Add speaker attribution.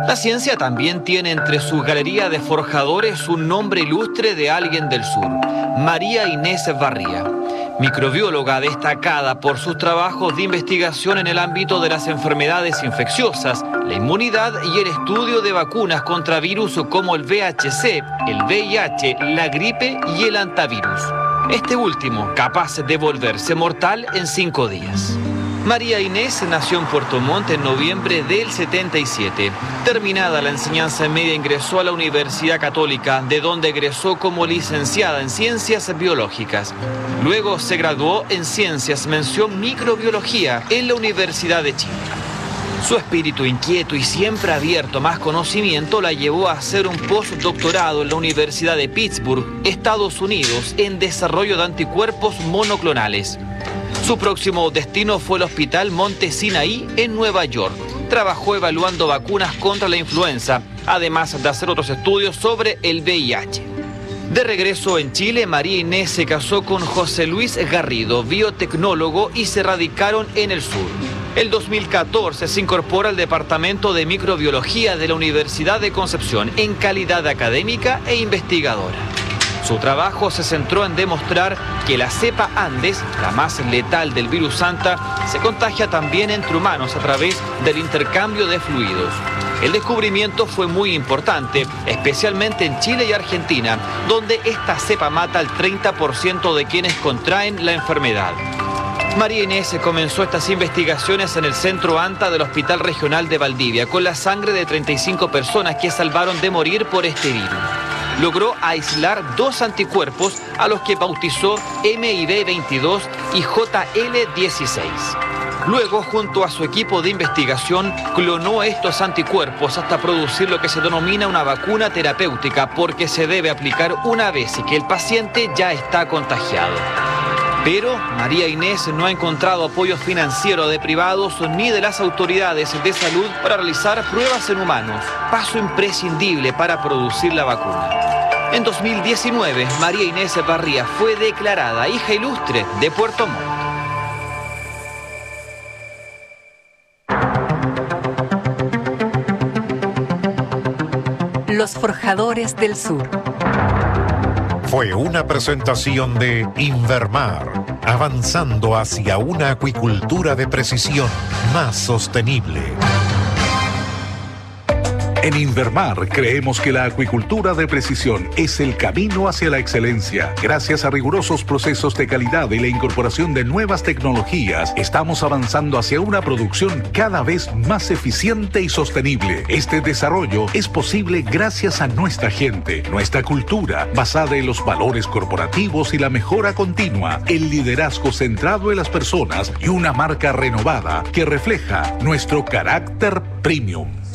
Speaker 1: La ciencia también tiene entre su galería de forjadores un nombre ilustre de alguien del sur, María Inés Barría, microbióloga destacada por sus trabajos de investigación en el ámbito de las enfermedades infecciosas, la inmunidad y el estudio de vacunas contra virus como el VHC, el VIH, la gripe y el antivirus. Este último capaz de volverse mortal en 5 días. María Inés nació en Puerto Montt en noviembre del 77. Terminada la enseñanza media ingresó a la Universidad Católica, de donde egresó como licenciada en Ciencias Biológicas. Luego se graduó en Ciencias mención Microbiología en la Universidad de Chile. Su espíritu inquieto y siempre abierto a más conocimiento la llevó a hacer un postdoctorado en la Universidad de Pittsburgh, Estados Unidos, en desarrollo de anticuerpos monoclonales. Su próximo destino fue el Hospital Monte Sinaí en Nueva York. Trabajó evaluando vacunas contra la influenza, además de hacer otros estudios sobre el VIH. De regreso en Chile, María Inés se casó con José Luis Garrido, biotecnólogo, y se radicaron en el sur. El 2014 se incorpora al Departamento de Microbiología de la Universidad de Concepción en calidad académica e investigadora. Su trabajo se centró en demostrar que la cepa Andes, la más letal del virus Anta, se contagia también entre humanos a través del intercambio de fluidos. El descubrimiento fue muy importante, especialmente en Chile y Argentina, donde esta cepa mata al 30% de quienes contraen la enfermedad. María Inés comenzó estas investigaciones en el Centro ANTA del Hospital Regional de Valdivia, con la sangre de 35 personas que salvaron de morir por este virus. Logró aislar 2 anticuerpos a los que bautizó MIB-22 y JL-16. Luego, junto a su equipo de investigación, clonó estos anticuerpos hasta producir lo que se denomina una vacuna terapéutica, porque se debe aplicar una vez y que el paciente ya está contagiado. Pero María Inés no ha encontrado apoyo financiero de privados ni de las autoridades de salud para realizar pruebas en humanos, paso imprescindible para producir la vacuna. En 2019, María Inés Barría fue declarada hija ilustre de Puerto Montt.
Speaker 2: Los Forjadores del Sur.
Speaker 3: Fue una presentación de Invermar, avanzando hacia una acuicultura de precisión más sostenible.
Speaker 4: En Invermar creemos que la acuicultura de precisión es el camino hacia la excelencia. Gracias a rigurosos procesos de calidad y la incorporación de nuevas tecnologías, estamos avanzando hacia una producción cada vez más eficiente y sostenible. Este desarrollo es posible gracias a nuestra gente, nuestra cultura, basada en los valores corporativos y la mejora continua, el liderazgo centrado en las personas y una marca renovada que refleja nuestro carácter premium.